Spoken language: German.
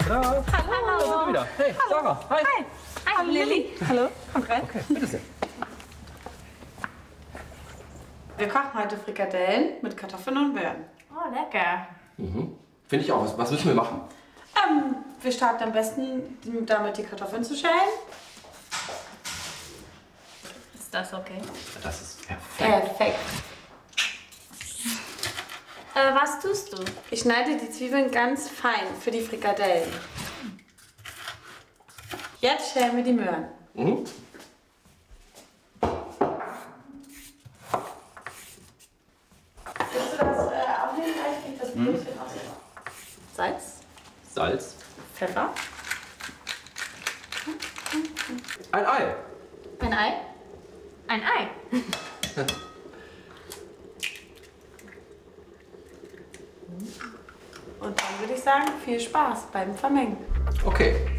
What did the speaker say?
Hallo. Hallo. Da sind wir wieder. Hey, Sarah. Hi. Hi. Hi, Lilly. Hallo. Kommt rein. Okay, bitte sehr. Wir kochen heute Frikadellen mit Kartoffeln und Möhren. Oh, lecker. Finde ich auch. Was müssen wir machen? Wir starten am besten damit, die Kartoffeln zu schälen. Ist das okay? Das ist perfekt. Perfekt. Was tust du? Ich schneide die Zwiebeln ganz fein für die Frikadellen. Jetzt schälen wir die Möhren. Mhm. Willst du das aufnehmen? Gleich kriegt das Brötchen aus. Salz, Salz. Pfeffer. Ein Ei. Ein Ei. Ein Ei. Und dann würde ich sagen, viel Spaß beim Vermengen. Okay.